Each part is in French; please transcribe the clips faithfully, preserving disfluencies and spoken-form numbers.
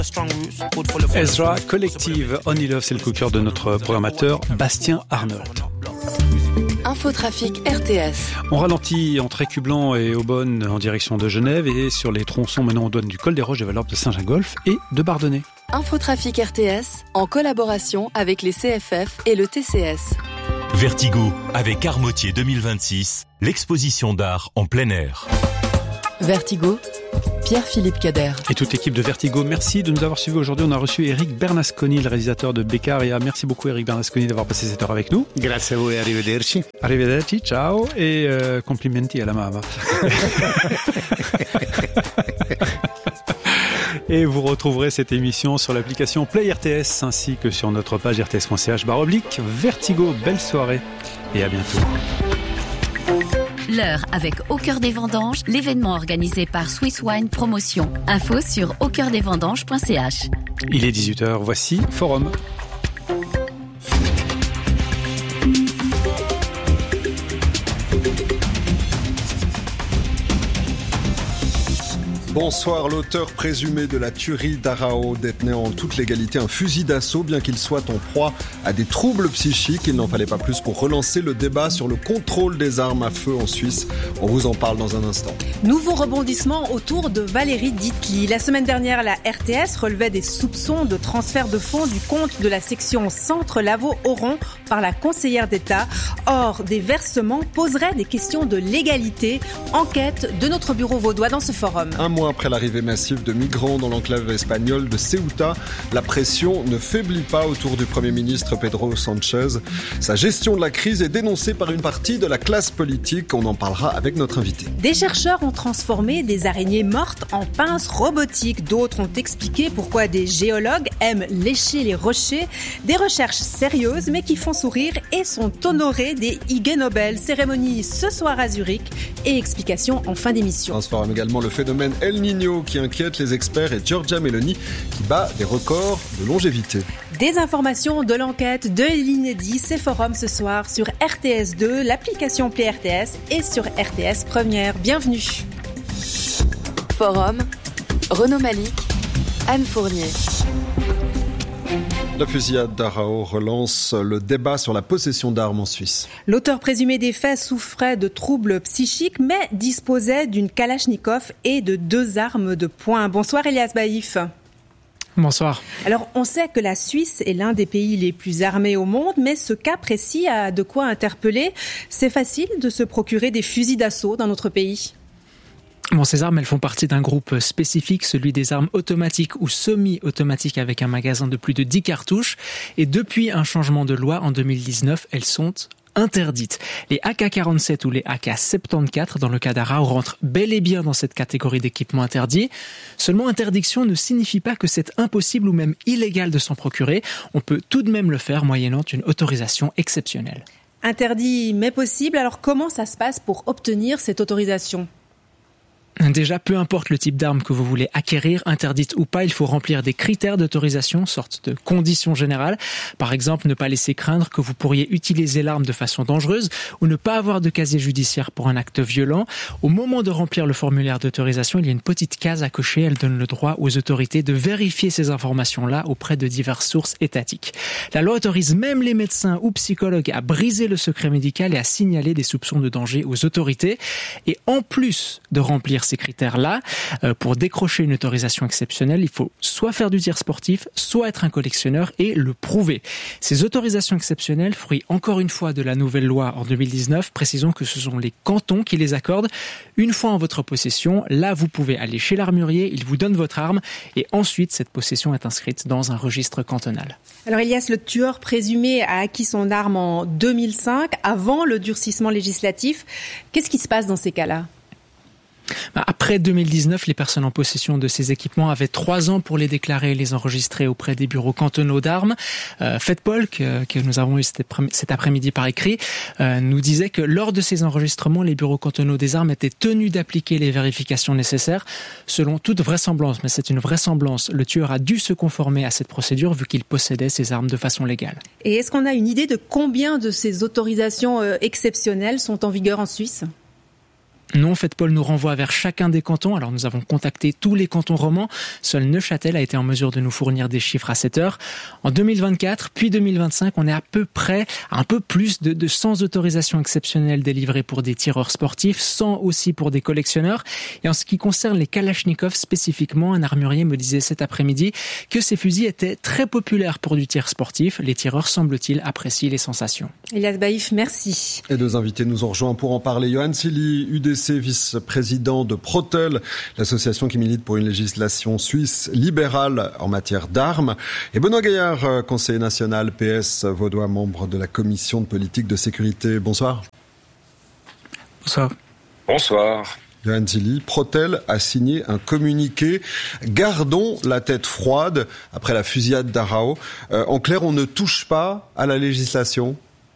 Ezra Collective, Only Love, c'est le coup de cœur de notre programmateur Bastien Arnold. Infotrafic R T S. On ralentit entre Écublanc et Aubonne en direction de Genève et sur les tronçons menant aux douanes du Col des Roches, de Valorbe, de Saint-Gingolph et de Bardonnay. Infotrafic R T S en collaboration avec les C F F et le T C S. Vertigo avec Armotier deux mille vingt-six, l'exposition d'art en plein air. Vertigo, Pierre-Philippe Cader. Et toute l'équipe de Vertigo, merci de nous avoir suivis aujourd'hui. On a reçu Eric Bernasconi, le réalisateur de Beccaria. Merci beaucoup Eric Bernasconi d'avoir passé cette heure avec nous. Grazie a voi, arrivederci. Arrivederci, ciao et euh, complimenti alla mamma. Et vous retrouverez cette émission sur l'application Play R T S ainsi que sur notre page r t s point c h barre oblique Vertigo. Belle soirée et à bientôt. L'heure avec Au Cœur des Vendanges, l'événement organisé par Swiss Wine Promotion. Info sur au cœur des vendanges point c h. Il est dix-huit heures, voici Forum. Bonsoir, l'auteur présumé de la tuerie d'Arao détenait en toute légalité un fusil d'assaut, bien qu'il soit en proie à des troubles psychiques. Il n'en fallait pas plus pour relancer le débat sur le contrôle des armes à feu en Suisse. On vous en parle dans un instant. Nouveau rebondissement autour de Valérie Ditli. La semaine dernière, la R T S relevait des soupçons de transfert de fonds du compte de la section Centre-Lavaux-Oron par la conseillère d'État. Or, des versements poseraient des questions de légalité. Enquête de notre bureau vaudois dans ce forum. Un mois après l'arrivée massive de migrants dans l'enclave espagnole de Ceuta, la pression ne faiblit pas autour du Premier ministre Pedro Sanchez. Sa gestion de la crise est dénoncée par une partie de la classe politique. On en parlera avec notre invité. Des chercheurs ont transformé des araignées mortes en pinces robotiques. D'autres ont expliqué pourquoi des géologues aiment lécher les rochers. Des recherches sérieuses mais qui font sourire et sont honorées des Ig Nobel. Cérémonie ce soir à Zurich et explication en fin d'émission. Transforme également le phénomène El Niño qui inquiète les experts et Giorgia Meloni qui bat des records de longévité. Des informations de l'enquête de l'inédit, c'est Forum ce soir sur R T S deux, l'application Play R T S et sur R T S Première. Bienvenue. Forum, Renaud Malik, Anne Fournier. La fusillade d'Arao relance le débat sur la possession d'armes en Suisse. L'auteur présumé des faits souffrait de troubles psychiques, mais disposait d'une Kalachnikov et de deux armes de poing. Bonsoir Elias Baïf. Bonsoir. Alors, on sait que la Suisse est l'un des pays les plus armés au monde, mais ce cas précis a de quoi interpeller. C'est facile de se procurer des fusils d'assaut dans notre pays ? Bon, ces armes, elles font partie d'un groupe spécifique, celui des armes automatiques ou semi-automatiques avec un magasin de plus de dix cartouches. Et depuis un changement de loi en deux mille dix-neuf, elles sont interdites. Les A K quarante-sept ou les A K soixante-quatorze, dans le cas d'Arao, rentrent bel et bien dans cette catégorie d'équipements interdits. Seulement, interdiction ne signifie pas que c'est impossible ou même illégal de s'en procurer. On peut tout de même le faire moyennant une autorisation exceptionnelle. Interdit mais possible, alors comment ça se passe pour obtenir cette autorisation ? Déjà, peu importe le type d'arme que vous voulez acquérir, interdite ou pas, il faut remplir des critères d'autorisation, sorte de conditions générales. Par exemple, ne pas laisser craindre que vous pourriez utiliser l'arme de façon dangereuse ou ne pas avoir de casier judiciaire pour un acte violent. Au moment de remplir le formulaire d'autorisation, il y a une petite case à cocher. Elle donne le droit aux autorités de vérifier ces informations-là auprès de diverses sources étatiques. La loi autorise même les médecins ou psychologues à briser le secret médical et à signaler des soupçons de danger aux autorités. Et en plus de remplir ces critères-là, euh, pour décrocher une autorisation exceptionnelle, il faut soit faire du tir sportif, soit être un collectionneur et le prouver. Ces autorisations exceptionnelles, fruit encore une fois de la nouvelle loi en deux mille dix-neuf, précisons que ce sont les cantons qui les accordent. Une fois en votre possession, là vous pouvez aller chez l'armurier, il vous donne votre arme et ensuite cette possession est inscrite dans un registre cantonal. Alors Elias, le tueur présumé a acquis son arme en deux mille cinq, avant le durcissement législatif. Qu'est-ce qui se passe dans ces cas-là ? Après deux mille dix-neuf, les personnes en possession de ces équipements avaient trois ans pour les déclarer et les enregistrer auprès des bureaux cantonaux d'armes. Euh, Fedpol, que, que nous avons eu cet après-midi par écrit, euh, nous disait que lors de ces enregistrements, les bureaux cantonaux des armes étaient tenus d'appliquer les vérifications nécessaires. Selon toute vraisemblance, mais c'est une vraisemblance, le tueur a dû se conformer à cette procédure vu qu'il possédait ces armes de façon légale. Et est-ce qu'on a une idée de combien de ces autorisations euh, exceptionnelles sont en vigueur en Suisse ? Non, FaitPol nous renvoie vers chacun des cantons. Alors nous avons contacté tous les cantons romans. Seul Neuchâtel a été en mesure de nous fournir des chiffres à cette heure. En deux mille vingt-quatre, puis deux mille vingt-cinq, on est à peu près, un peu plus de, de cent autorisations exceptionnelles délivrées pour des tireurs sportifs, cent aussi pour des collectionneurs. Et en ce qui concerne les Kalachnikov spécifiquement, un armurier me disait cet après-midi que ces fusils étaient très populaires pour du tir sportif. Les tireurs, semble-t-il, apprécient les sensations. Elias Baïf, merci. Et deux invités nous ont rejoints pour en parler. Johan Silly, U D C, vice-président de Protel, l'association qui milite pour une législation suisse libérale en matière d'armes. Et Benoît Gaillard, conseiller national P S vaudois, membre de la commission de politique de sécurité. Bonsoir. Bonsoir. Bonsoir. Johan Silly, Protel a signé un communiqué. Gardons la tête froide après la fusillade d'Arao. Euh, en clair, on ne touche pas à la législation.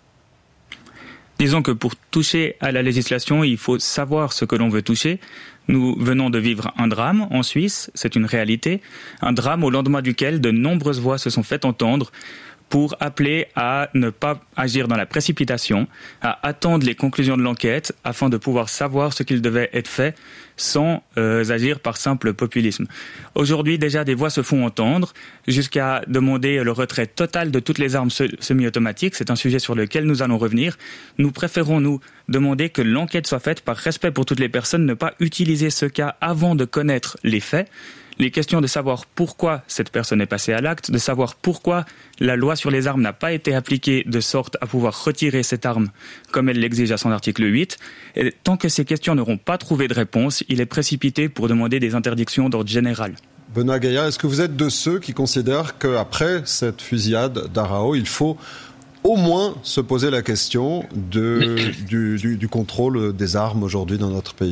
Disons que pour toucher à la législation, il faut savoir ce que l'on veut toucher. Nous venons de vivre un drame en Suisse, c'est une réalité. Un drame au lendemain duquel de nombreuses voix se sont fait entendre pour appeler à ne pas agir dans la précipitation, à attendre les conclusions de l'enquête afin de pouvoir savoir ce qu'il devait être fait sans euh, agir par simple populisme. Aujourd'hui, déjà, des voix se font entendre jusqu'à demander le retrait total de toutes les armes semi-automatiques. C'est un sujet sur lequel nous allons revenir. Nous préférons, nous, demander que l'enquête soit faite par respect pour toutes les personnes, ne pas utiliser ce cas avant de connaître les faits. Les questions de savoir pourquoi cette personne est passée à l'acte, de savoir pourquoi la loi sur les armes n'a pas été appliquée de sorte à pouvoir retirer cette arme comme elle l'exige à son article huit. Et tant que ces questions n'auront pas trouvé de réponse, il est précipité pour demander des interdictions d'ordre général. Benoît Gaillard, est-ce que vous êtes de ceux qui considèrent qu'après cette fusillade d'Arao, il faut au moins se poser la question de, du, du, du contrôle des armes aujourd'hui dans notre pays ?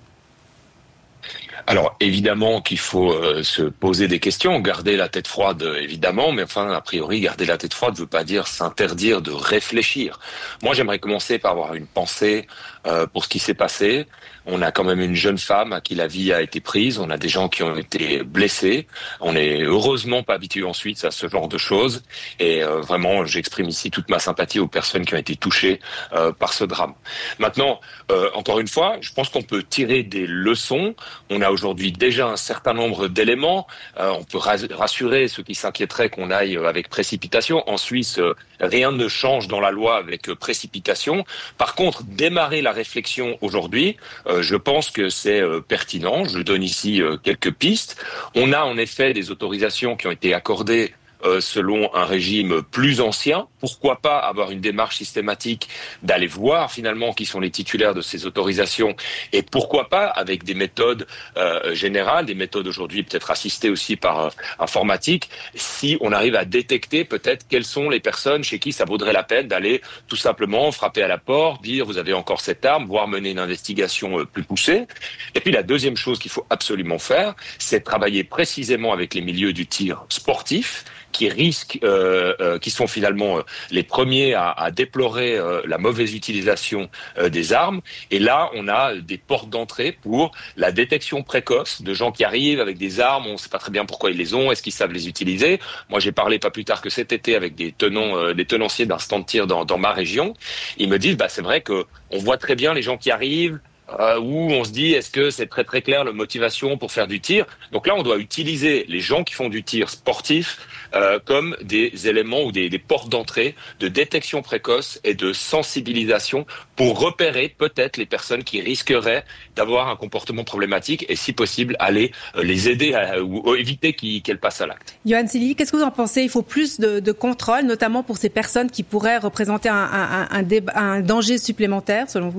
Alors évidemment qu'il faut euh, se poser des questions, garder la tête froide euh, évidemment, mais enfin a priori garder la tête froide ne veut pas dire s'interdire de réfléchir. Moi j'aimerais commencer par avoir une pensée euh, pour ce qui s'est passé. On a quand même une jeune femme à qui la vie a été prise, on a des gens qui ont été blessés, on n'est heureusement pas habitué ensuite à ce genre de choses et euh, vraiment j'exprime ici toute ma sympathie aux personnes qui ont été touchées euh, par ce drame. Maintenant, euh, encore une fois, je pense qu'on peut tirer des leçons. On a aujourd'hui déjà un certain nombre d'éléments. Euh, on peut rassurer ceux qui s'inquiéteraient qu'on aille avec précipitation. En Suisse, euh, rien ne change dans la loi avec euh, précipitation. Par contre, démarrer la réflexion aujourd'hui, euh, je pense que c'est euh, pertinent. Je donne ici euh, quelques pistes. On a en effet des autorisations qui ont été accordées Euh, selon un régime plus ancien. Pourquoi pas avoir une démarche systématique d'aller voir finalement qui sont les titulaires de ces autorisations et pourquoi pas avec des méthodes euh, générales, des méthodes aujourd'hui peut-être assistées aussi par euh, informatique, si on arrive à détecter peut-être quelles sont les personnes chez qui ça vaudrait la peine d'aller tout simplement frapper à la porte, dire vous avez encore cette arme, voire mener une investigation euh, plus poussée. Et puis la deuxième chose qu'il faut absolument faire, c'est travailler précisément avec les milieux du tir sportif, qui risquent, euh, euh, qui sont finalement euh, les premiers à, à déplorer euh, la mauvaise utilisation euh, des armes. Et là, on a des portes d'entrée pour la détection précoce de gens qui arrivent avec des armes. On ne sait pas très bien pourquoi ils les ont. Est-ce qu'ils savent les utiliser ? Moi, j'ai parlé pas plus tard que cet été avec des tenants, euh, des tenanciers d'un stand de tir dans, dans ma région. Ils me disent, bah c'est vrai que on voit très bien les gens qui arrivent. Euh, où on se dit est-ce que c'est très très clair la motivation pour faire du tir. Donc là on doit utiliser les gens qui font du tir sportif euh, comme des éléments ou des, des portes d'entrée de détection précoce et de sensibilisation pour repérer peut-être les personnes qui risqueraient d'avoir un comportement problématique et si possible aller euh, les aider à, ou, ou éviter qu'ils, qu'elles passent à l'acte. Johan Silly, qu'est-ce que vous en pensez ? Il faut plus de, de contrôle, notamment pour ces personnes qui pourraient représenter un, un, un, débat, un danger supplémentaire selon vous ?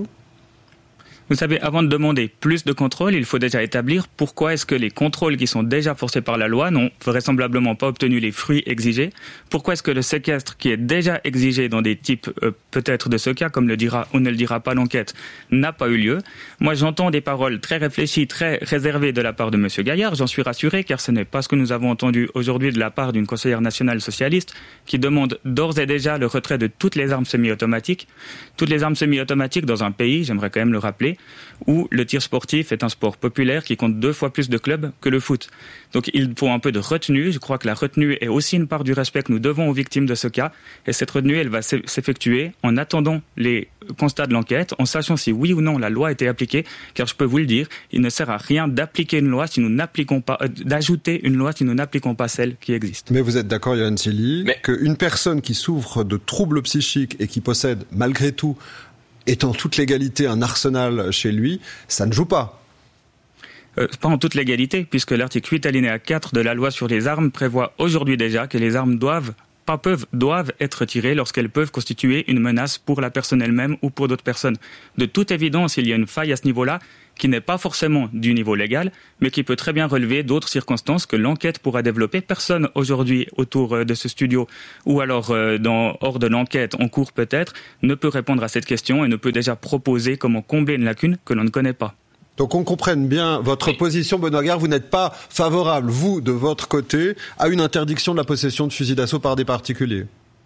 Vous savez, avant de demander plus de contrôle, il faut déjà établir pourquoi est-ce que les contrôles qui sont déjà forcés par la loi n'ont vraisemblablement pas obtenu les fruits exigés. Pourquoi est-ce que le séquestre qui est déjà exigé dans des types euh, peut-être de ce cas, comme le dira ou ne le dira pas l'enquête, n'a pas eu lieu. Moi, j'entends des paroles très réfléchies, très réservées de la part de M. Gaillard. J'en suis rassuré, car ce n'est pas ce que nous avons entendu aujourd'hui de la part d'une conseillère nationale socialiste qui demande d'ores et déjà le retrait de toutes les armes semi-automatiques. Toutes les armes semi-automatiques dans un pays, j'aimerais quand même le rappeler, pays où le tir sportif est un sport populaire qui compte deux fois plus de clubs que le foot. Donc il faut un peu de retenue. Je crois que la retenue est aussi une part du respect que nous devons aux victimes de ce cas. Et cette retenue, elle va s'effectuer en attendant les constats de l'enquête, en sachant si oui ou non la loi a été appliquée. Car je peux vous le dire, il ne sert à rien d'appliquer une loi si nous n'appliquons pas, euh, d'ajouter une loi si nous n'appliquons pas celle qui existe. Mais vous êtes d'accord, Yohann Tily, Mais... qu'une personne qui souffre de troubles psychiques et qui possède malgré tout, est en toute légalité un arsenal chez lui, ça ne joue pas. Euh, pas en toute légalité, puisque l'article huit alinéa quatre de la loi sur les armes prévoit aujourd'hui déjà que les armes doivent, pas peuvent, doivent être tirées lorsqu'elles peuvent constituer une menace pour la personne elle-même ou pour d'autres personnes. De toute évidence, il y a une faille à ce niveau-là, qui n'est pas forcément du niveau légal, mais qui peut très bien relever d'autres circonstances que l'enquête pourra développer. Personne aujourd'hui autour de ce studio, ou alors dans, hors de l'enquête, en cours peut-être, ne peut répondre à cette question et ne peut déjà proposer comment combler une lacune que l'on ne connaît pas. Donc on comprenne bien votre position, Benoît Guerre, vous n'êtes pas favorable, vous, de votre côté, à une interdiction de la possession de fusils d'assaut par des particuliers.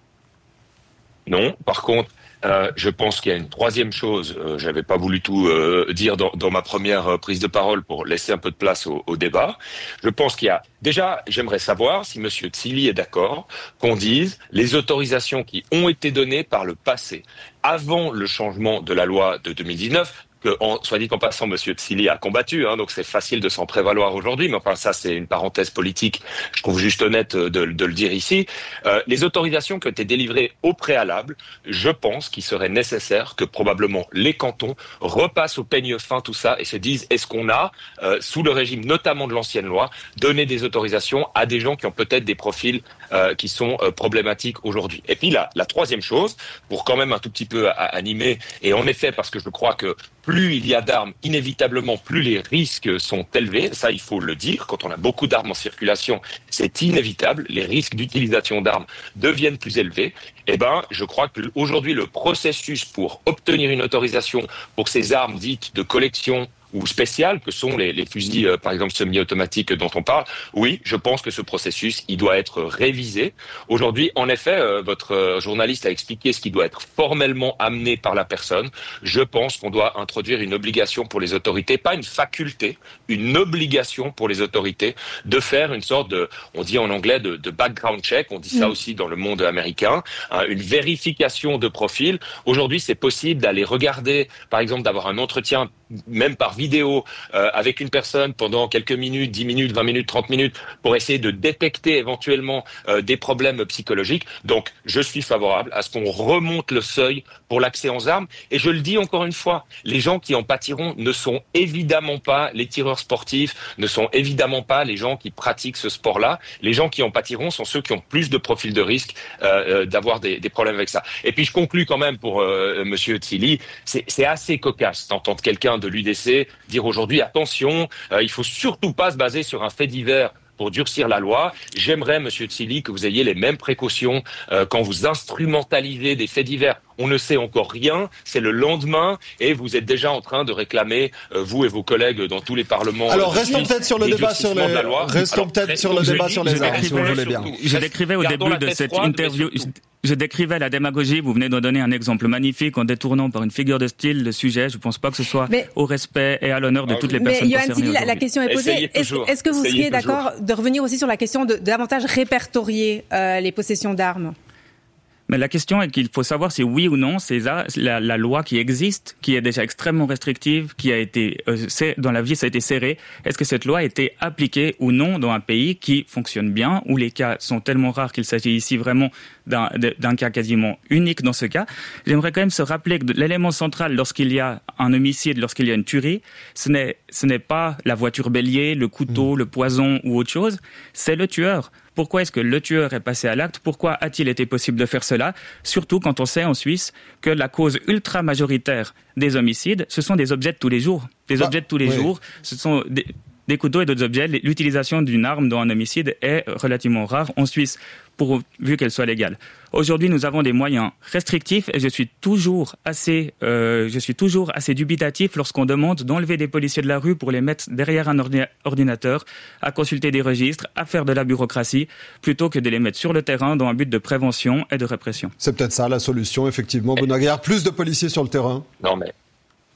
Non, par contre, Euh, je pense qu'il y a une troisième chose. Euh, j'avais pas voulu tout euh, dire dans, dans ma première euh, prise de parole pour laisser un peu de place au, au débat. Je pense qu'il y a déjà, j'aimerais savoir si Monsieur Tsili est d'accord qu'on dise les autorisations qui ont été données par le passé, avant le changement de la loi de deux mille dix-neuf. Que, en, soit dit en passant, Monsieur Tsili a combattu, hein, donc c'est facile de s'en prévaloir aujourd'hui, mais enfin ça c'est une parenthèse politique, je trouve juste honnête de, de le dire ici. Euh, les autorisations qui ont été délivrées au préalable, je pense qu'il serait nécessaire que probablement les cantons repassent au peigne fin tout ça et se disent est-ce qu'on a, euh, sous le régime notamment de l'ancienne loi, donné des autorisations à des gens qui ont peut-être des profils euh, qui sont euh, problématiques aujourd'hui. Et puis la, la troisième chose, pour quand même un tout petit peu à, à animer, et en effet parce que je crois que plus il y a d'armes, inévitablement, plus les risques sont élevés. Ça, il faut le dire. Quand on a beaucoup d'armes en circulation, c'est inévitable. Les risques d'utilisation d'armes deviennent plus élevés. Eh ben, je crois qu'aujourd'hui, le processus pour obtenir une autorisation pour ces armes dites de collection ou spéciales, que sont les, les fusils, euh, par exemple, semi-automatiques dont on parle, oui, je pense que ce processus, il doit être révisé. Aujourd'hui, en effet, euh, votre euh, journaliste a expliqué ce qui doit être formellement amené par la personne. Je pense qu'on doit introduire une obligation pour les autorités, pas une faculté, une obligation pour les autorités de faire une sorte de, on dit en anglais, de, de background check, on dit ça mmh. aussi dans le monde américain, hein, une vérification de profil. Aujourd'hui, c'est possible d'aller regarder, par exemple, d'avoir un entretien même par vidéo, euh, avec une personne pendant quelques minutes, dix minutes, vingt minutes, trente minutes, pour essayer de détecter éventuellement euh, des problèmes psychologiques. Donc, je suis favorable à ce qu'on remonte le seuil pour l'accès aux armes. Et je le dis encore une fois, les gens qui en pâtiront ne sont évidemment pas les tireurs sportifs, ne sont évidemment pas les gens qui pratiquent ce sport-là. Les gens qui en pâtiront sont ceux qui ont plus de profil de risque euh, d'avoir des, des problèmes avec ça. Et puis, je conclus quand même pour euh, Monsieur Tsili, c'est, c'est assez cocasse d'entendre quelqu'un de l'U D C dire aujourd'hui attention, euh, il faut surtout pas se baser sur un fait divers pour durcir la loi. J'aimerais, Monsieur Tsili, que vous ayez les mêmes précautions euh, quand vous instrumentalisez des faits divers. On ne sait encore rien, c'est le lendemain et vous êtes déjà en train de réclamer, euh, vous et vos collègues dans tous les parlements. Alors euh, restons peut-être sur le débat sur les. Restons Alors, peut-être sur le débat sur les armes, si vous voulez bien. Je décrivais au début de cette interview. Je décrivais la démagogie, vous venez de donner un exemple magnifique en détournant par une figure de style le sujet. Je ne pense pas que ce soit mais, au respect et à l'honneur de toutes les personnes mais, concernées. Mais Yohann Tily, la question est posée. Est-ce, est-ce que vous Essayez seriez toujours. d'accord de revenir aussi sur la question de davantage répertorier euh, les possessions d'armes ? Mais la question est qu'il faut savoir si oui ou non c'est la, la loi qui existe, qui est déjà extrêmement restrictive, qui a été euh, dans la vie ça a été serré. Est-ce que cette loi a été appliquée ou non dans un pays qui fonctionne bien, où les cas sont tellement rares qu'il s'agit ici vraiment d'un, d'un cas quasiment unique dans ce cas. J'aimerais quand même se rappeler que l'élément central lorsqu'il y a un homicide, lorsqu'il y a une tuerie, ce n'est ce n'est pas la voiture bélier, le couteau, mmh. le poison ou autre chose, c'est le tueur. Pourquoi est-ce que le tueur est passé à l'acte ? Pourquoi a-t-il été possible de faire cela ? Surtout quand on sait en Suisse que la cause ultra majoritaire des homicides, ce sont des objets de tous les jours. Des bah, objets de tous les oui. jours, ce sont des, des couteaux et d'autres objets. L'utilisation d'une arme dans un homicide est relativement rare en Suisse, pourvu qu'elle soit légale. Aujourd'hui, nous avons des moyens restrictifs et je suis toujours assez, euh, je suis toujours assez dubitatif lorsqu'on demande d'enlever des policiers de la rue pour les mettre derrière un ordi- ordinateur, à consulter des registres, à faire de la bureaucratie, plutôt que de les mettre sur le terrain dans un but de prévention et de répression. C'est peut-être ça la solution, effectivement. Benoît Guerre, plus de policiers sur le terrain. Non mais.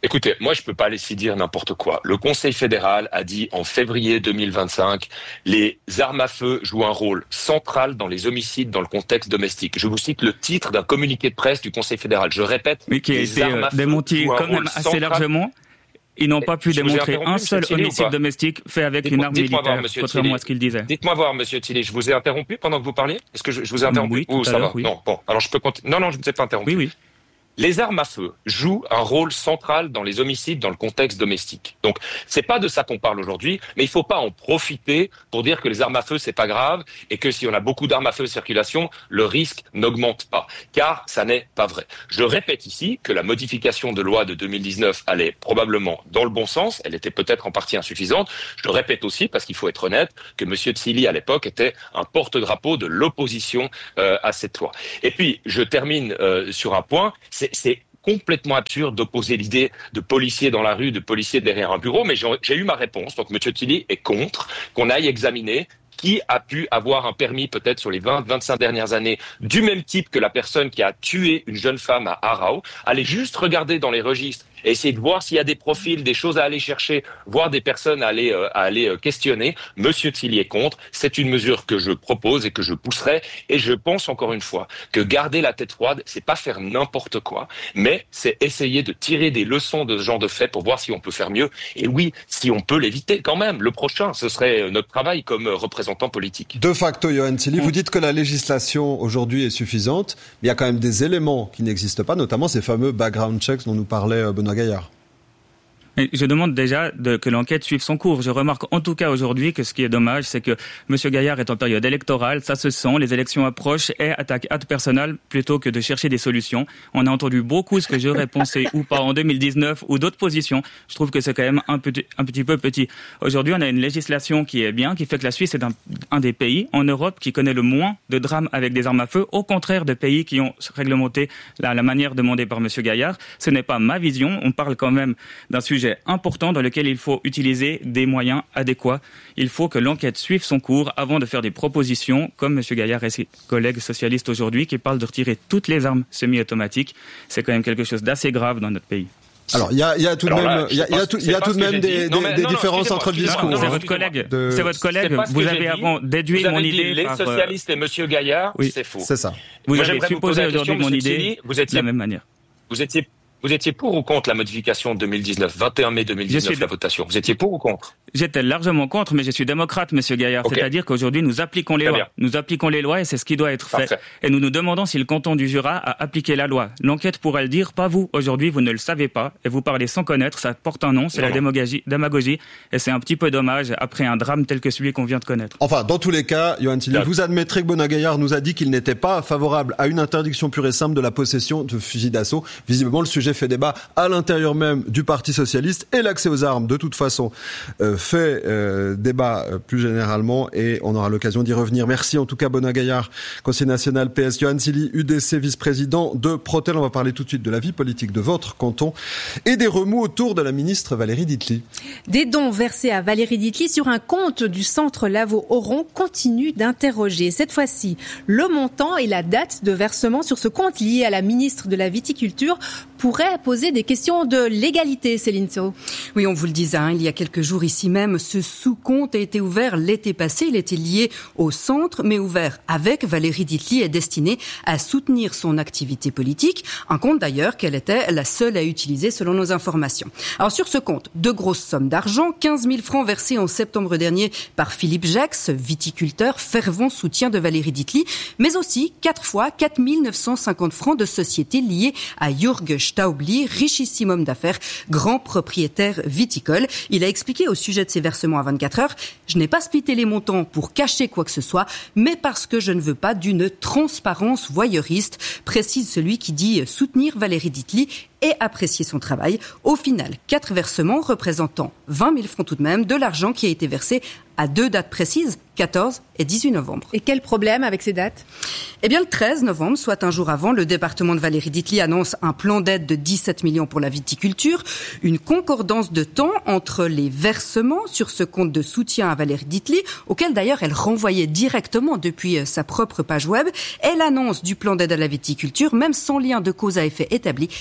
Écoutez, moi je peux pas laisser dire n'importe quoi. Le Conseil fédéral a dit en février deux mille vingt-cinq, les armes à feu jouent un rôle central dans les homicides dans le contexte domestique. Je vous cite le titre d'un communiqué de presse du Conseil fédéral. Je répète, oui, qui a les été armes à feu démenti jouent un quand même rôle assez central. largement. Ils n'ont pas pu Je démontrer un seul Tilly, homicide domestique fait avec dites-moi, une arme dites-moi militaire, voir, monsieur contrairement Tilly. à ce qu'il disait. Dites-moi voir, monsieur Tilly, je vous ai interrompu pendant que vous parliez? Est-ce que je, je vous ai interrompu? Oui, tout Ou à ça l'heure, va? oui. Non, bon, alors je peux continuer. Non, non, je ne vous ai pas interrompu. Oui, oui. Les armes à feu jouent un rôle central dans les homicides dans le contexte domestique. Donc, c'est pas de ça qu'on parle aujourd'hui, mais il faut pas en profiter pour dire que les armes à feu c'est pas grave et que si on a beaucoup d'armes à feu en circulation, le risque n'augmente pas. Car ça n'est pas vrai. Je répète ici que la modification de loi de deux mille dix-neuf allait probablement dans le bon sens. Elle était peut-être en partie insuffisante. Je le répète aussi parce qu'il faut être honnête que monsieur Tsili à l'époque était un porte-drapeau de l'opposition euh, à cette loi. Et puis, je termine euh, sur un point. C'est, c'est complètement absurde d'opposer l'idée de policiers dans la rue, de policiers derrière un bureau, mais j'ai, j'ai eu ma réponse. Donc, M. Tilly est contre qu'on aille examiner qui a pu avoir un permis peut-être sur les vingt, vingt-cinq dernières années du même type que la personne qui a tué une jeune femme à Arao. Allez juste regarder dans les registres et essayer de voir s'il y a des profils, des choses à aller chercher, voir des personnes à aller, euh, à aller euh, questionner. Monsieur Tilly est contre. C'est une mesure que je propose et que je pousserai. Et je pense encore une fois que garder la tête froide, c'est pas faire n'importe quoi, mais c'est essayer de tirer des leçons de ce genre de faits pour voir si on peut faire mieux. Et oui, si on peut l'éviter quand même. Le prochain, ce serait notre travail comme représentant politique. De facto, Johan Tilly, vous dites que la législation aujourd'hui est suffisante, mais il y a quand même des éléments qui n'existent pas, notamment ces fameux background checks dont nous parlait Benoît Gaillard. Je demande déjà de, que l'enquête suive son cours. Je remarque en tout cas aujourd'hui que ce qui est dommage, c'est que M. Gaillard est en période électorale, ça se sent, les élections approchent et attaque ad personnel plutôt que de chercher des solutions. On a entendu beaucoup ce que j'aurais pensé ou pas en deux mille dix-neuf ou d'autres positions. Je trouve que c'est quand même un petit, un petit peu petit. Aujourd'hui, on a une législation qui est bien, qui fait que la Suisse est un, un des pays en Europe qui connaît le moins de drames avec des armes à feu, au contraire de pays qui ont réglementé la, la manière demandée par M. Gaillard. Ce n'est pas ma vision. On parle quand même d'un sujet important dans lequel il faut utiliser des moyens adéquats. Il faut que l'enquête suive son cours avant de faire des propositions, comme M. Gaillard et ses collègues socialistes aujourd'hui, qui parlent de retirer toutes les armes semi-automatiques. C'est quand même quelque chose d'assez grave dans notre pays. Alors, il y a, y a tout de Alors même, là, il y a, y a tout, y a tout de même des, non, des, mais, des non, non, différences entre le discours. Non, c'est hein. votre collègue. De... C'est votre collègue. C'est pas ce Vous que avez j'ai avant dit. déduit Vous mon avez idée dit, par... les socialistes et M. Gaillard, oui. c'est faux. C'est ça. Vous Moi, avez j'aimerais vous supposé poser la aujourd'hui question, mon M. idée Tilly, vous de étiez, la même manière. Vous étiez, vous étiez pour ou contre la modification de deux mille dix-neuf, vingt et un mai deux mille dix-neuf, la votation? Vous étiez pour ou contre? J'étais largement contre, mais je suis démocrate, Monsieur Gaillard. Okay. C'est-à-dire qu'aujourd'hui, nous appliquons les Très lois. bien. Nous appliquons les lois et c'est ce qui doit être fait. Parfait. Et nous nous demandons si le canton du Jura a appliqué la loi. L'enquête pourrait le dire, pas vous. Aujourd'hui, vous ne le savez pas et vous parlez sans connaître. Ça porte un nom, c'est non, la démagogie, démagogie. Et c'est un petit peu dommage après un drame tel que celui qu'on vient de connaître. Enfin, dans tous les cas, Johan Tilly, Là. vous admettrez que Benoît Gaillard nous a dit qu'il n'était pas favorable à une interdiction pure et simple de la possession de fusils d'assaut. Visiblement, le sujet fait débat à l'intérieur même du Parti socialiste et l'accès aux armes, de toute façon, euh, fait euh, débat euh, plus généralement et on aura l'occasion d'y revenir. Merci en tout cas Benoît Gaillard, conseiller national P S. Johan Tilly, U D C, vice-président de Protel. On va parler tout de suite de la vie politique de votre canton et des remous autour de la ministre Valérie Ditely. Des dons versés à Valérie Ditely sur un compte du centre Lavaux-Oron continuent d'interroger. Cette fois-ci, le montant et la date de versement sur ce compte lié à la ministre de la Viticulture pourraient poser des questions de légalité, Céline Sceaux. Oui, on vous le disait, hein, il y a quelques jours ici même, ce sous-compte a été ouvert l'été passé. Il était lié au centre, mais ouvert avec Valérie Ditely et destiné à soutenir son activité politique. Un compte d'ailleurs qu'elle était la seule à utiliser selon nos informations. Alors sur ce compte, deux grosses sommes d'argent, quinze mille francs versés en septembre dernier par Philippe Gex, viticulteur, fervent soutien de Valérie Ditely, mais aussi quatre fois quatre mille neuf cent cinquante francs de société liée à Jürg Staubli, richissime homme d'affaires, grand propriétaire viticole. Il a expliqué au sujet de ses versements à vingt-quatre heures, je n'ai pas splitté les montants pour cacher quoi que ce soit, mais parce que je ne veux pas d'une transparence voyeuriste, précise celui qui dit soutenir Valérie Ditely et apprécier son travail. Au final, quatre versements représentant vingt mille francs tout de même, de l'argent qui a été versé à deux dates précises, quatorze et dix-huit novembre. Et quel problème avec ces dates ? Eh bien, le treize novembre, soit un jour avant, le département de Valérie Ditely annonce un plan d'aide de dix-sept millions pour la viticulture, une concordance de temps entre les versements sur ce compte de soutien à Valérie Ditely, auquel d'ailleurs elle renvoyait directement depuis sa propre page web, et l'annonce du plan d'aide à la viticulture, même sans lien de cause à effet établi, eh bien, ça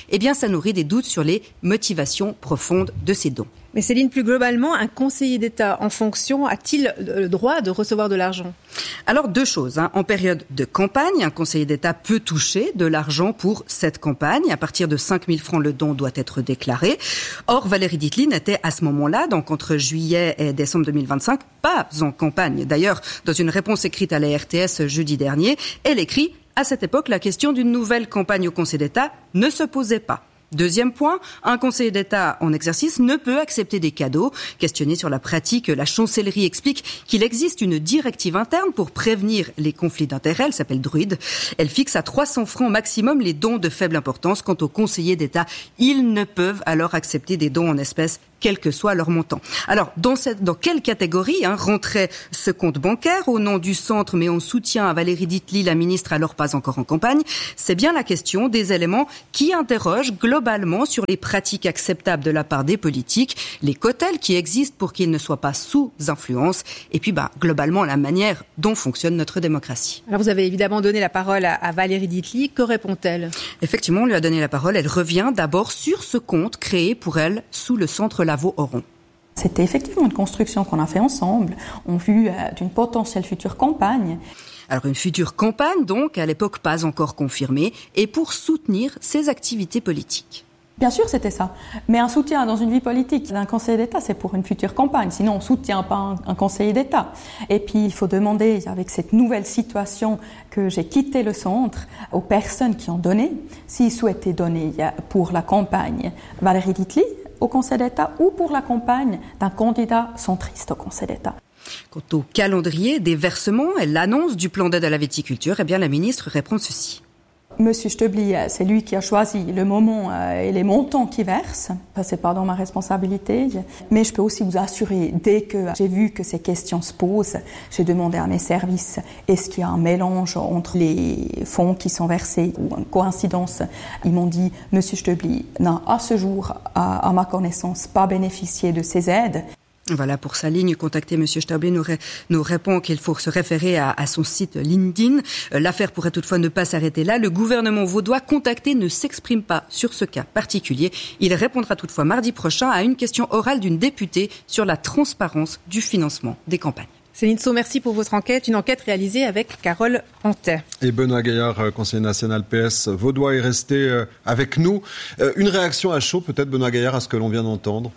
nourrit des doutes sur les motivations profondes de ces dons. Mais Céline, plus globalement, un conseiller d'État en fonction a-t-il le droit de recevoir de l'argent ? Alors, deux choses. Hein. En période de campagne, un conseiller d'État peut toucher de l'argent pour cette campagne. À partir de cinq mille francs, le don doit être déclaré. Or, Valérie Dietly n'était à ce moment-là, donc entre juillet et décembre deux mille vingt-cinq, pas en campagne. D'ailleurs, dans une réponse écrite à la R T S jeudi dernier, elle écrit « À cette époque, la question d'une nouvelle campagne au Conseil d'État ne se posait pas ». Deuxième point, un conseiller d'État en exercice ne peut accepter des cadeaux. Questionné sur la pratique, la chancellerie explique qu'il existe une directive interne pour prévenir les conflits d'intérêts. Elle s'appelle Druide. Elle fixe à trois cents francs maximum les dons de faible importance. Quant aux conseillers d'État, ils ne peuvent alors accepter des dons en espèces, quel que soit leur montant. Alors, dans, cette, dans quelle catégorie hein, rentrait ce compte bancaire au nom du centre, mais en soutien à Valérie Dietly, la ministre alors pas encore en campagne? C'est bien la question des éléments qui interrogent globalement sur les pratiques acceptables de la part des politiques, les cautèles qui existent pour qu'ils ne soient pas sous influence, et puis bah, globalement la manière dont fonctionne notre démocratie. Alors vous avez évidemment donné la parole à, à Valérie Dietly. Que répond-elle? Effectivement, on lui a donné la parole. Elle revient d'abord sur ce compte créé pour elle sous le centre Lavaux-Oron. C'était effectivement une construction qu'on a fait ensemble, en vue euh, d'une potentielle future campagne. Alors une future campagne donc, à l'époque pas encore confirmée, et pour soutenir ses activités politiques. Bien sûr, c'était ça. Mais un soutien dans une vie politique d'un conseiller d'État, c'est pour une future campagne. Sinon, on ne soutient pas un, un conseiller d'État. Et puis, il faut demander, avec cette nouvelle situation que j'ai quitté le centre, aux personnes qui ont donné, s'ils souhaitaient donner pour la campagne Valérie Dietly au Conseil d'État ou pour la campagne d'un candidat centriste au Conseil d'État. Quant au calendrier des versements et l'annonce du plan d'aide à la viticulture, eh bien la ministre répond ceci. Monsieur Stöbli, c'est lui qui a choisi le moment et les montants qu'il verse. Ça, c'est pas dans ma responsabilité. Mais je peux aussi vous assurer, dès que j'ai vu que ces questions se posent, j'ai demandé à mes services, est-ce qu'il y a un mélange entre les fonds qui sont versés ou une coïncidence? Ils m'ont dit, Monsieur Stöbli n'a à ce jour, à, à ma connaissance, pas bénéficié de ces aides. Voilà, pour sa ligne, contacter M. Stöbli nous, ré, nous répond qu'il faut se référer à, à son site LinkedIn. Euh, l'affaire pourrait toutefois ne pas s'arrêter là. Le gouvernement vaudois contacté ne s'exprime pas sur ce cas particulier. Il répondra toutefois mardi prochain à une question orale d'une députée sur la transparence du financement des campagnes. Céline Sceaux, merci pour votre enquête. Une enquête réalisée avec Carole Hantet. Et Benoît Gaillard, conseiller national P S vaudois, est resté avec nous. Une réaction à chaud, peut-être, Benoît Gaillard, à ce que l'on vient d'entendre?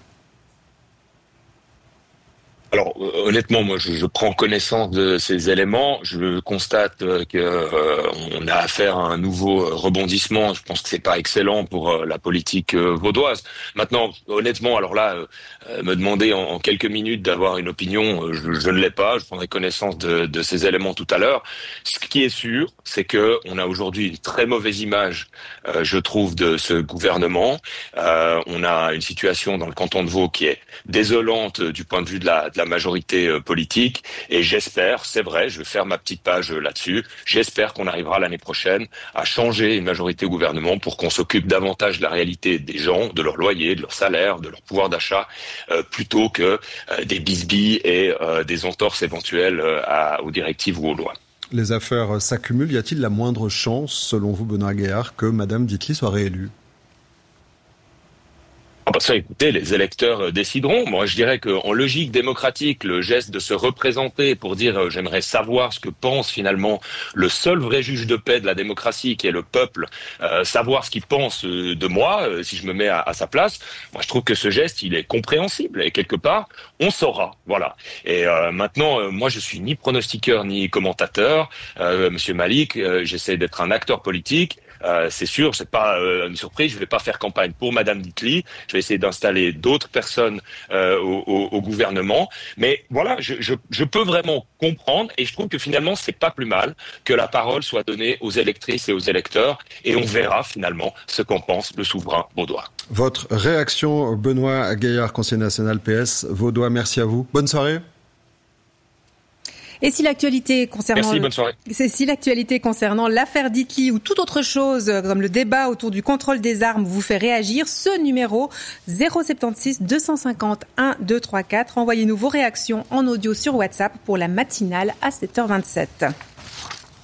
Alors honnêtement, moi je, je prends connaissance de ces éléments. Je constate que euh, on a affaire à un nouveau rebondissement. Je pense que c'est pas excellent pour euh, la politique euh, vaudoise. Maintenant, honnêtement, alors là, euh, me demander en, en quelques minutes d'avoir une opinion, euh, je, je ne l'ai pas. Je prendrai connaissance de, de ces éléments tout à l'heure. Ce qui est sûr, c'est que on a aujourd'hui une très mauvaise image, euh, je trouve, de ce gouvernement. Euh, on a une situation dans le canton de Vaud qui est désolante du point de vue de la, de la majorité euh, politique, et j'espère, c'est vrai, je vais faire ma petite page euh, là-dessus, j'espère qu'on arrivera l'année prochaine à changer une majorité au gouvernement pour qu'on s'occupe davantage de la réalité des gens, de leur loyer, de leur salaire, de leur pouvoir d'achat, euh, plutôt que euh, des bisbilles et euh, des entorses éventuelles euh, à, aux directives ou aux lois. Les affaires s'accumulent. Y a-t-il la moindre chance, selon vous, Benoît Gaillard, que Madame Dietly soit réélue? Ah bah ça, écoutez, les électeurs décideront. Moi, je dirais qu'en logique démocratique, le geste de se représenter pour dire euh, j'aimerais savoir ce que pense finalement le seul vrai juge de paix de la démocratie, qui est le peuple, euh, savoir ce qu'il pense euh, de moi, euh, si je me mets à, à sa place, moi je trouve que ce geste, il est compréhensible. Et quelque part, on saura. Voilà. Et euh, maintenant, euh, moi je suis ni pronostiqueur ni commentateur. Euh, Monsieur Malik, euh, j'essaie d'être un acteur politique. Euh, c'est sûr, c'est pas euh, une surprise. Je vais pas faire campagne pour Madame Dietly. Je vais essayer d'installer d'autres personnes euh, au, au, au gouvernement. Mais voilà, je, je, je peux vraiment comprendre, et je trouve que finalement c'est pas plus mal que la parole soit donnée aux électrices et aux électeurs, et on verra finalement ce qu'en pense le souverain vaudois. Votre réaction, Benoît Gaillard, conseiller national P S vaudois. Merci à vous. Bonne soirée. Et si l'actualité concernant Merci, bonne soirée. C'est si l'actualité concernant l'affaire Dietly ou toute autre chose comme le débat autour du contrôle des armes vous fait réagir, ce numéro zéro sept six deux cent cinquante un deux trois quatre. Envoyez-nous vos réactions en audio sur WhatsApp pour la matinale à sept heures vingt-sept.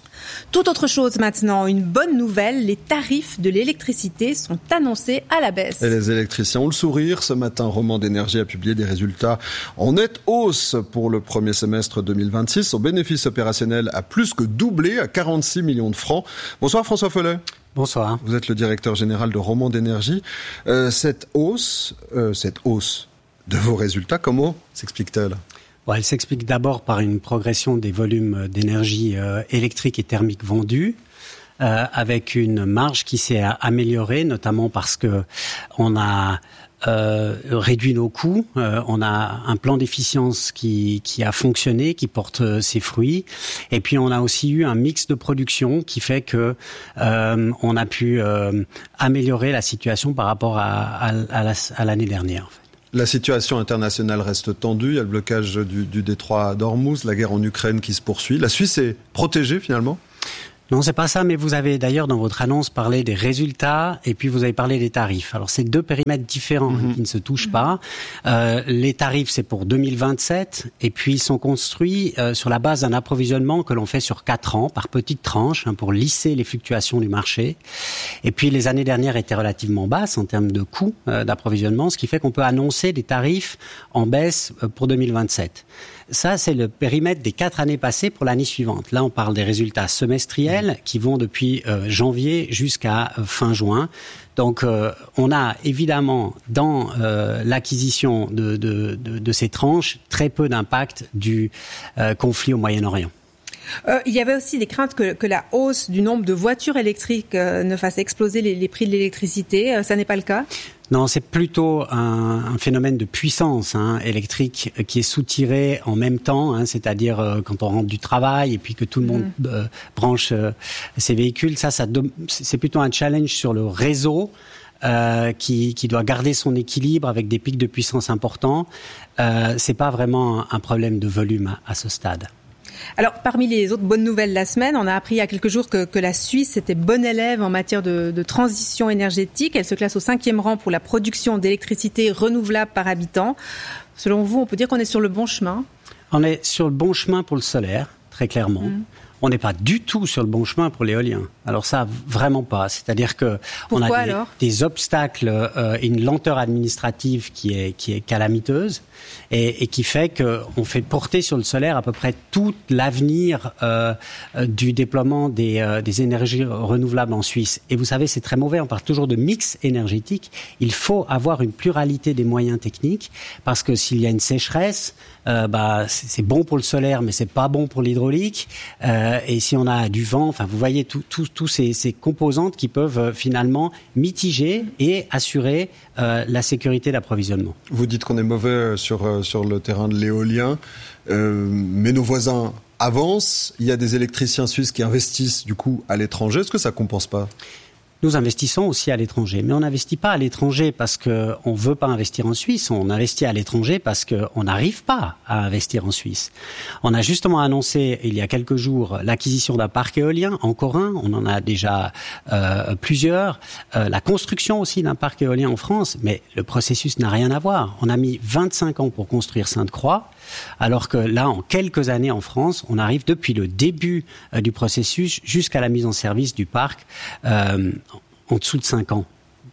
Tout autre chose maintenant, une bonne nouvelle, les tarifs de l'électricité sont annoncés à la baisse. Et les électriciens ont le sourire. Ce matin, Romande Énergie a publié des résultats en nette hausse pour le premier semestre deux mille vingt-six. Son bénéfice opérationnel a plus que doublé à quarante-six millions de francs. Bonsoir François Follet. Bonsoir. Vous êtes le directeur général de Romande Énergie. Euh, cette hausse, euh, cette hausse de vos résultats, comment s'explique-t-elle ? Bon, elle s'explique d'abord par une progression des volumes d'énergie euh, électrique et thermique vendus, euh, avec une marge qui s'est améliorée, notamment parce que on a euh, réduit nos coûts, euh, on a un plan d'efficience qui, qui a fonctionné, qui porte ses fruits, et puis on a aussi eu un mix de production qui fait que euh, on a pu euh, améliorer la situation par rapport à, à, à, la, à l'année dernière. En fait. La situation internationale reste tendue. Il y a le blocage du, du détroit d'Ormuz, la guerre en Ukraine qui se poursuit. La Suisse est protégée finalement ? Non, c'est pas ça, mais vous avez d'ailleurs dans votre annonce parlé des résultats et puis vous avez parlé des tarifs. Alors c'est deux périmètres différents mmh. qui ne se touchent mmh. pas. Euh, les tarifs c'est pour deux mille vingt-sept et puis ils sont construits euh, sur la base d'un approvisionnement que l'on fait sur quatre ans par petites tranches hein, pour lisser les fluctuations du marché. Et puis les années dernières étaient relativement basses en termes de coûts euh, d'approvisionnement, ce qui fait qu'on peut annoncer des tarifs en baisse euh, pour deux mille vingt-sept. Ça, c'est le périmètre des quatre années passées pour l'année suivante. Là, on parle des résultats semestriels qui vont depuis euh, janvier jusqu'à euh, fin juin. Donc, euh, on a évidemment dans euh, l'acquisition de, de, de, de ces tranches très peu d'impact du euh, conflit au Moyen-Orient. Euh, il y avait aussi des craintes que, que la hausse du nombre de voitures électriques euh, ne fasse exploser les, les prix de l'électricité. Euh, ça n'est pas le cas ? Non, c'est plutôt un, un phénomène de puissance hein, électrique qui est soutiré en même temps, hein, c'est-à-dire euh, quand on rentre du travail et puis que tout le monde mmh. euh, branche euh, ses véhicules. Ça, ça, c'est plutôt un challenge sur le réseau euh, qui, qui doit garder son équilibre avec des pics de puissance importants. Euh, c'est pas vraiment un problème de volume à, à ce stade. Alors, parmi les autres bonnes nouvelles de la semaine, on a appris il y a quelques jours que, que la Suisse était bonne élève en matière de, de transition énergétique. Elle se classe au cinquième rang pour la production d'électricité renouvelable par habitant. Selon vous, on peut dire qu'on est sur le bon chemin ? On est sur le bon chemin pour le solaire, très clairement. Mmh. On n'est pas du tout sur le bon chemin pour l'éolien. Alors ça, vraiment pas. C'est-à-dire que Pourquoi on a des, alors des obstacles euh, et une lenteur administrative qui est qui est calamiteuse et, et qui fait que on fait porter sur le solaire à peu près tout l'avenir euh, du déploiement des euh, des énergies renouvelables en Suisse. Et vous savez, c'est très mauvais. On parle toujours de mix énergétique. Il faut avoir une pluralité des moyens techniques parce que s'il y a une sécheresse, euh, bah c'est, c'est bon pour le solaire, mais c'est pas bon pour l'hydraulique. Euh, Et si on a du vent, enfin, vous voyez tous tout, tout ces, ces composantes qui peuvent euh, finalement mitiger et assurer euh, la sécurité d'approvisionnement. Vous dites qu'on est mauvais sur, euh, sur le terrain de l'éolien, euh, mais nos voisins avancent. Il y a des électriciens suisses qui investissent du coup à l'étranger. Est-ce que ça compense pas ? Nous investissons aussi à l'étranger, mais on n'investit pas à l'étranger parce qu'on ne veut pas investir en Suisse, on investit à l'étranger parce qu'on n'arrive pas à investir en Suisse. On a justement annoncé il y a quelques jours l'acquisition d'un parc éolien, encore un, on en a déjà euh, plusieurs, euh, la construction aussi d'un parc éolien en France, mais le processus n'a rien à voir. On a mis vingt-cinq ans pour construire Sainte-Croix, alors que là, en quelques années en France, on arrive depuis le début euh, du processus jusqu'à la mise en service du parc euh, en dessous de cinq ans.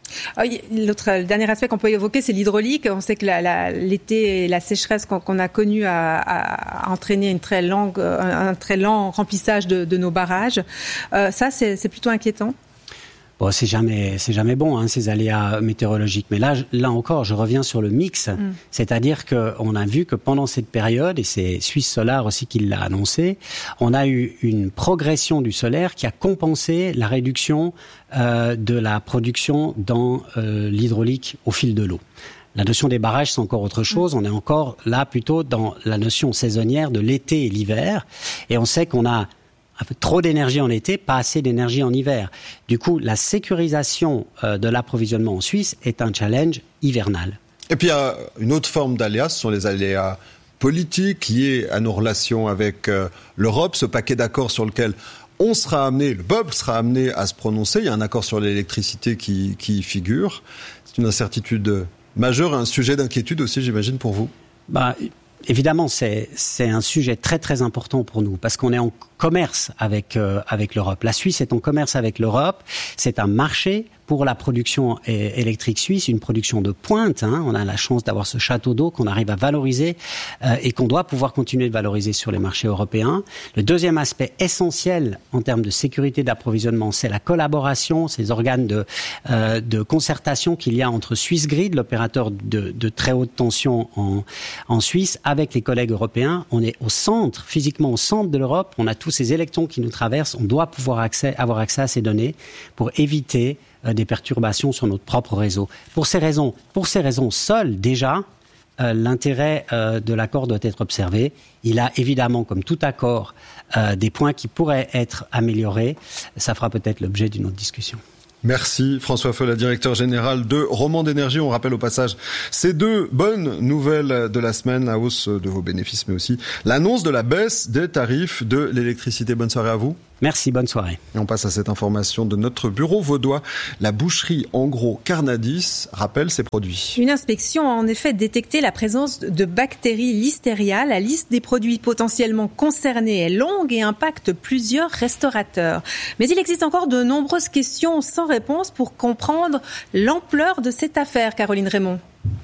L'autre, le dernier aspect qu'on peut évoquer, c'est l'hydraulique. On sait que la, la, l'été et la sécheresse qu'on, qu'on a connue a, a, a entraîné une très longue, un, un très lent remplissage de, de nos barrages. Euh, ça, c'est, c'est plutôt inquiétant. Bon, c'est jamais, c'est jamais bon, hein, ces aléas météorologiques. Mais là, là encore, je reviens sur le mix. Mm. C'est-à-dire qu'on a vu que pendant cette période, et c'est Suisse Solar aussi qui l'a annoncé, on a eu une progression du solaire qui a compensé la réduction euh, de la production dans euh, l'hydraulique au fil de l'eau. La notion des barrages, c'est encore autre chose. On est encore là plutôt dans la notion saisonnière de l'été et l'hiver. Et on sait qu'on a un peu trop d'énergie en été, pas assez d'énergie en hiver. Du coup, la sécurisation euh, de l'approvisionnement en Suisse est un challenge hivernal. Et puis il y a une autre forme d'aléas, ce sont les aléas politiques liés à nos relations avec euh, l'Europe, ce paquet d'accords sur lequel on sera amené, le peuple sera amené à se prononcer. Il y a un accord sur l'électricité qui, qui figure. C'est une incertitude majeure, un sujet d'inquiétude aussi, j'imagine, pour vous. Bah, Évidemment, c'est, c'est un sujet très très important pour nous parce qu'on est en commerce avec euh, avec l'Europe. La Suisse est en commerce avec l'Europe. C'est un marché pour la production électrique suisse, une production de pointe. Hein. On a la chance d'avoir ce château d'eau qu'on arrive à valoriser euh, et qu'on doit pouvoir continuer de valoriser sur les marchés européens. Le deuxième aspect essentiel en termes de sécurité d'approvisionnement, c'est la collaboration, ces organes de, euh, de concertation qu'il y a entre Swissgrid, l'opérateur de, de très haute tension en, en Suisse, avec les collègues européens. On est au centre, physiquement au centre de l'Europe. On a tous ces électrons qui nous traversent. On doit pouvoir accès, avoir accès à ces données pour éviter des perturbations sur notre propre réseau. Pour ces raisons, pour ces raisons seules, déjà, euh, l'intérêt euh, de l'accord doit être observé. Il a évidemment, comme tout accord, euh, des points qui pourraient être améliorés. Ça fera peut-être l'objet d'une autre discussion. Merci François Foll, directeur général de Romande Énergie. On rappelle au passage ces deux bonnes nouvelles de la semaine, la hausse de vos bénéfices, mais aussi l'annonce de la baisse des tarifs de l'électricité. Bonne soirée à vous. Merci, bonne soirée. Et on passe à cette information de notre bureau vaudois. La boucherie en gros Carnadis rappelle ses produits. Une inspection a en effet détecté la présence de bactéries Listeria. La liste des produits potentiellement concernés est longue et impacte plusieurs restaurateurs. Mais il existe encore de nombreuses questions sans réponse pour comprendre l'ampleur de cette affaire, Caroline Raymond.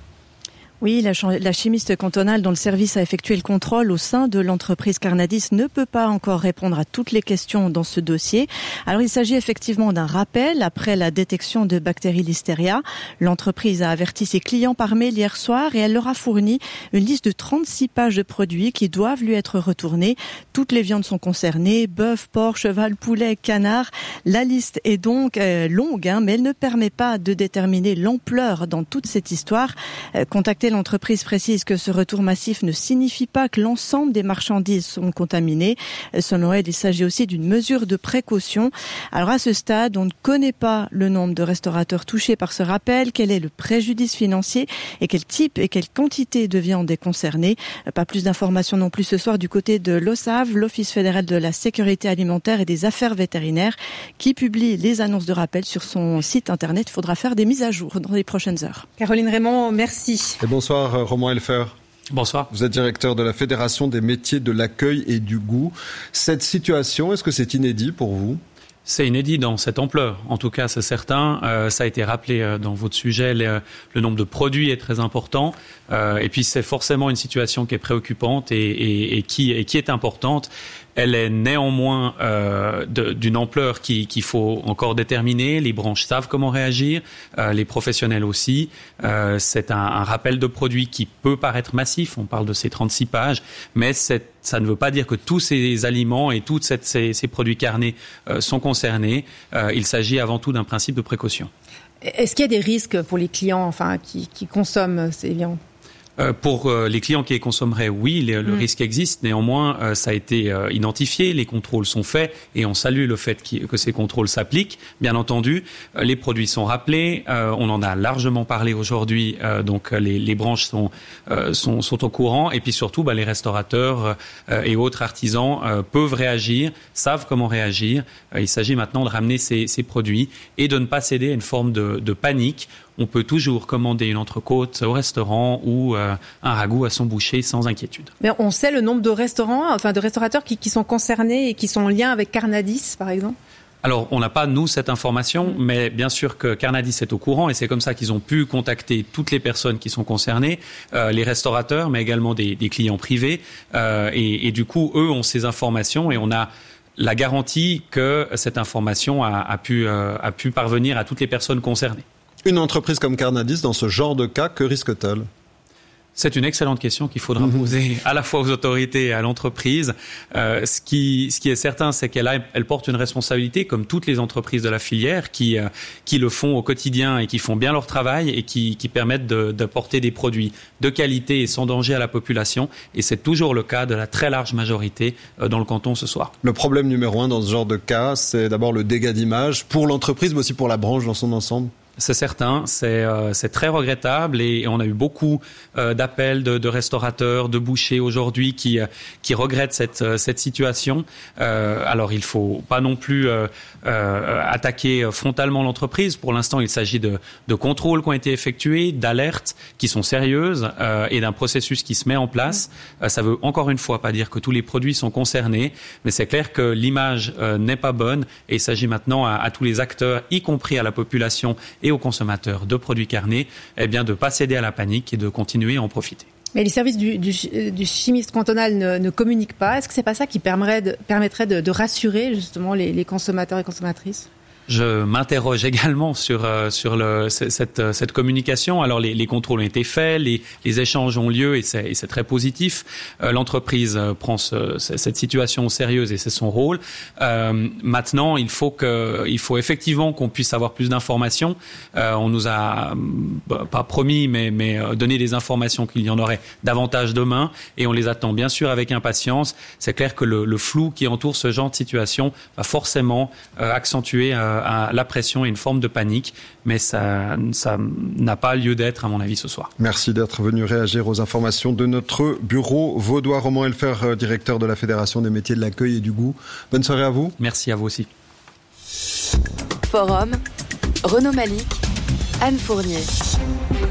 Oui, la, la chimiste cantonale dont le service a effectué le contrôle au sein de l'entreprise Carnadis ne peut pas encore répondre à toutes les questions dans ce dossier. Alors il s'agit effectivement d'un rappel après la détection de bactéries Listeria. L'entreprise a averti ses clients par mail hier soir et elle leur a fourni une liste de trente-six pages de produits qui doivent lui être retournés. Toutes les viandes sont concernées, bœuf, porc, cheval, poulet, canard. La liste est donc euh, longue, hein, mais elle ne permet pas de déterminer l'ampleur dans toute cette histoire. Euh, contactez L'entreprise précise que ce retour massif ne signifie pas que l'ensemble des marchandises sont contaminées. Selon elle, il s'agit aussi d'une mesure de précaution. Alors à ce stade, on ne connaît pas le nombre de restaurateurs touchés par ce rappel, quel est le préjudice financier et quel type et quelle quantité de viande est concernée. Pas plus d'informations non plus ce soir du côté de l'O S A V, l'Office fédéral de la sécurité alimentaire et des affaires vétérinaires, qui publie les annonces de rappel sur son site internet. Il faudra faire des mises à jour dans les prochaines heures. Caroline Raymond, merci. Et bonsoir Romain Elfer. Bonsoir. Vous êtes directeur de la Fédération des métiers de l'accueil et du goût. Cette situation, est-ce que c'est inédit pour vous ? C'est inédit dans cette ampleur. En tout cas, c'est certain. Euh, ça a été rappelé euh, dans votre sujet. Le, le nombre de produits est très important. Euh, et puis, c'est forcément une situation qui est préoccupante et, et, et, qui, et qui est importante. Elle est néanmoins euh, de, d'une ampleur qui, qu'il faut encore déterminer. Les branches savent comment réagir, euh, les professionnels aussi. Euh, c'est un, un rappel de produits qui peut paraître massif. On parle de ces trente-six pages, mais c'est, ça ne veut pas dire que tous ces aliments et tous ces, ces produits carnés euh, sont concernés. Euh, il s'agit avant tout d'un principe de précaution. Est-ce qu'il y a des risques pour les clients, enfin, qui, qui consomment ces viandes ? Euh, pour euh, les clients qui les consommeraient, oui, le, le mmh. risque existe. Néanmoins, euh, ça a été euh, identifié, les contrôles sont faits et on salue le fait que ces contrôles s'appliquent. Bien entendu, euh, les produits sont rappelés. Euh, on en a largement parlé aujourd'hui, euh, donc les, les branches sont, euh, sont, sont au courant. Et puis surtout, bah, les restaurateurs euh, et autres artisans euh, peuvent réagir, savent comment réagir. Euh, il s'agit maintenant de ramener ces, ces produits et de ne pas céder à une forme de, de panique. On peut toujours commander une entrecôte au restaurant ou euh, un ragoût à son boucher sans inquiétude. Mais on sait le nombre de restaurants, enfin de restaurateurs qui, qui sont concernés et qui sont en lien avec Carnadis, par exemple ? Alors, on n'a pas, nous, cette information, mais bien sûr que Carnadis est au courant et c'est comme ça qu'ils ont pu contacter toutes les personnes qui sont concernées, euh, les restaurateurs, mais également des, des clients privés. Euh, et, et du coup, eux ont ces informations et on a la garantie que cette information a, a, pu, euh, a pu parvenir à toutes les personnes concernées. Une entreprise comme Carnadis, dans ce genre de cas, que risque-t-elle ? C'est une excellente question qu'il faudra mmh. poser à la fois aux autorités et à l'entreprise. Euh, ce qui, ce qui est certain, c'est qu'elle a, elle porte une responsabilité, comme toutes les entreprises de la filière, qui, euh, qui le font au quotidien et qui font bien leur travail et qui, qui permettent de, d'apporter des produits de qualité et sans danger à la population. Et c'est toujours le cas de la très large majorité euh, dans le canton ce soir. Le problème numéro un dans ce genre de cas, c'est d'abord le dégât d'image pour l'entreprise, mais aussi pour la branche dans son ensemble. C'est certain, c'est, euh, c'est très regrettable et on a eu beaucoup euh, d'appels de, de restaurateurs, de bouchers aujourd'hui qui, euh, qui regrettent cette, euh, cette situation. Euh, alors il faut pas non plus euh, euh, attaquer frontalement l'entreprise. Pour l'instant, il s'agit de, de contrôles qui ont été effectués, d'alertes qui sont sérieuses euh, et d'un processus qui se met en place. Euh, ça veut encore une fois pas dire que tous les produits sont concernés, mais c'est clair que l'image euh, n'est pas bonne et il s'agit maintenant à, à tous les acteurs, y compris à la population et aux consommateurs de produits carnés, eh bien de ne pas céder à la panique et de continuer à en profiter. Mais les services du, du, du chimiste cantonal ne, ne communiquent pas. Est-ce que c'est pas ça qui permettrait de, permettrait de, de rassurer justement les, les consommateurs et consommatrices ? Je m'interroge également sur euh, sur le, cette cette communication. Alors les, les contrôles ont été faits, les, les échanges ont lieu et c'est, et c'est très positif. Euh, l'entreprise euh, prend ce, cette situation sérieuse et c'est son rôle. Euh, maintenant, il faut que il faut effectivement qu'on puisse avoir plus d'informations. Euh, on nous a bah, pas promis, mais mais donné des informations qu'il y en aurait davantage demain et on les attend bien sûr avec impatience. C'est clair que le, le flou qui entoure ce genre de situation va forcément euh, accentuer euh, à la pression et une forme de panique, mais ça, ça n'a pas lieu d'être à mon avis ce soir. Merci d'être venu réagir aux informations de notre bureau vaudois. Roman Elfer, directeur de la Fédération des métiers de l'accueil et du goût. Bonne soirée à vous. Merci à vous aussi. Forum, Renaud Malik, Anne Fournier.